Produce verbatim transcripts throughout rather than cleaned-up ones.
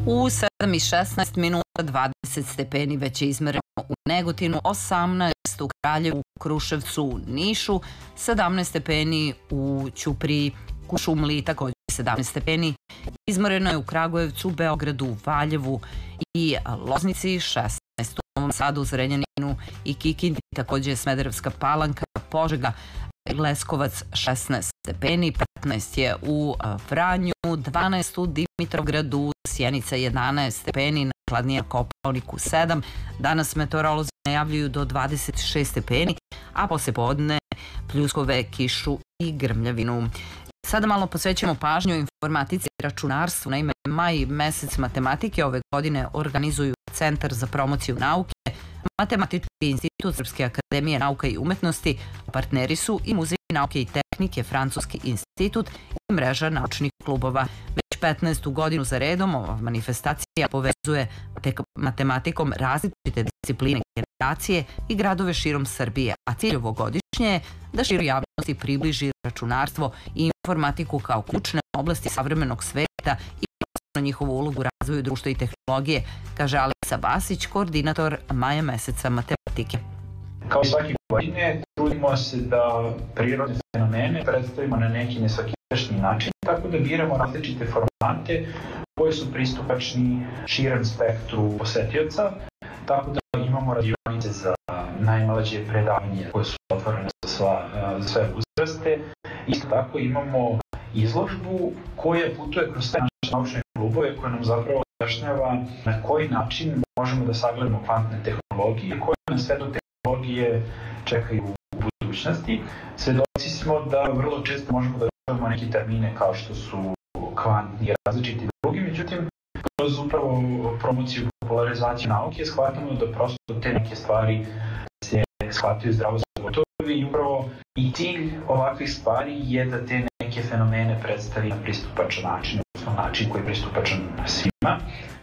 U sedam i šesnaest minuta dvadeset stepeni već je izmereno u Negotinu, osamnaest u Kraljevu, Kruševcu, Nišu, sedamnaest stepeni u Ćupriji, Kuršumliji, također sedamnaest stepeni. Izmereno je u Kragujevcu, Beogradu, Valjevu i Loznici, šesnaest u Novom Sadu, Zrenjaninu i Kikindi, također Smederevska Palanka, Požega, Leskovac šesnaest stepeni, petnaest je u Vranju, dvanaest u Dimitrovgradu, Sjenica jedanaest stepeni, najhladnije na Kopaoniku sedam. Danas meteorolozi najavljuju do dvadeset šest stepeni, a poslijepodne pljuskove, kišu i grmljavinu. Sada malo posvećujemo pažnju informatici i računarstvu. Naime, maj mesec matematike ove godine organizuju Centar za promociju nauke, Matematički institut Srpske akademije nauka i umetnosti, partneri su i Muzej nauke i tehnike, Francuski institut i mreža naučnih klubova. Već petnaestu godinu za redom ova manifestacija povezuje matematikom različite discipline, generacije i gradove širom Srbije, a cilj ovogodišnje je da široj javnosti približi računarstvo i informatiku kao ključne oblasti savremenog sveta i na njihovu ulogu u razvoju društva i tehnologije, kaže Aleksa Basić, koordinator maja meseca matematike. Kao i svake godine, trudimo se da prirodne fenomene predstavimo na neki nesvakidašnji način, tako da biramo različite formate koji su pristupačni širem spektru posetioca, tako da imamo radionice za najmlađe predavanje koje su otvorene za, sva, za sve uzraste. Isto tako imamo izložbu koja putuje kroz sve naše naučne klubove, koja nam zapravo objašnjava na koji način možemo da sagledamo kvantne tehnologije, koje nas sve do tehnologije čekaju u budućnosti. Svedoci smo da vrlo često možemo da čujemo neke termine kao što su kvantni i različiti drugi, međutim, kroz upravo promociju i popularizaciju nauke shvatamo da prosto te neke stvari se shvataju zdravo za gotovi i upravo i cilj ovakvih stvari je da te neke fenomene predstavi na pristupačan način, odnosno način koji je pristupačan svima.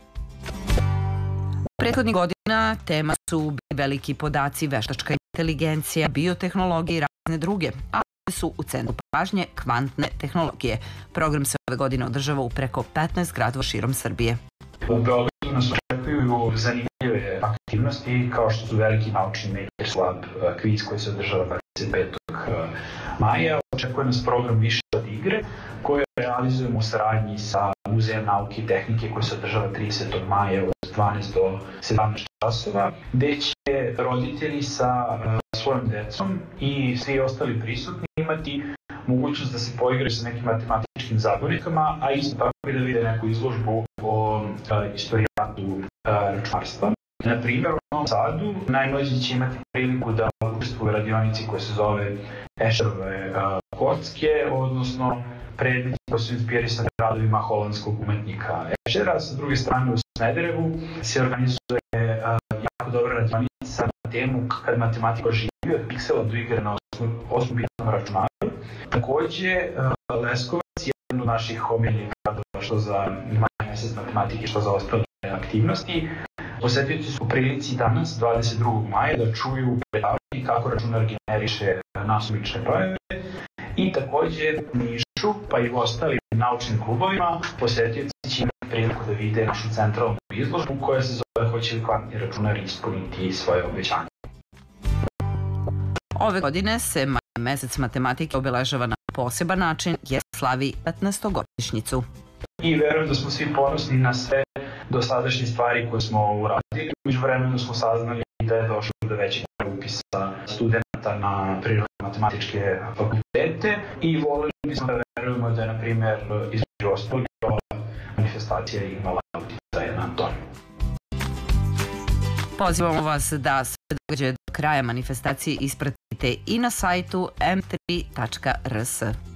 Prethodnih godina tema su veliki podaci, veštačka inteligencija, biotehnologije i razne druge, a su u centru pažnje kvantne tehnologije. Program se ove godine održava u preko petnaest gradova širom Srbije. U Beogradu nas očekuju zanimljive aktivnosti kao što su veliki naučni Makers Lab kviz koji se održava dvadeset petog maja. Očekuje nas program Više od igre koje realizujemo u saradnji sa Muzejem nauke i tehnike koji se održava tridesetog maja od dvanaest do sedamnaest časova, gde će roditelji sa svojom decom i svi ostali prisutni imati mogućnost da se poigraju sa nekim matematičkim zagonicama, a isto tako i da vide neku izložbu o istorijatu računarstva. Na primjer, u Novom Sadu najmlađi će imati priliku da učestvuje u radionici koja se zove Escherove kocke, odnosno predmeti koji su inspirisani radovima holandskog umetnika Eschera. Sa druge strane, u Smederevu se organizuje jako dobra radionica na temu kad matematika živi od piksela do igre na osmobitnom računaru. Takođe, Leskovac je jedan od naših omiljenih gradova što za maj mesec matematike, što za ostale aktivnosti. Posetioci su u prilici danas, dvadeset drugog maja, da čuju predavanje kako računar generiše nasumične brojeve i takođe u Nišu, pa i u ostalim naučnim klubovima, posetioci će imati priliku da vide našu centralnu izložbu koja se zove Hoće li kvantni računar ispuniti svoje obećanje. Ove godine se maj mesec matematike obeležava na poseban način jer slavi petnaestogodišnjicu. I verujem da smo svi ponosni na sve dosadašnje stvari koje smo uradili. Među vremenu smo saznali da je došlo do većeg upisa studenta na prirodne matematičke fakultete i volili bismo da verujemo da je, na primjer, između ostalog ova manifestacija imala utjecaj na to. Pozivamo vas da sve događaje do kraja manifestacije ispratite i na sajtu em tri tačka er es.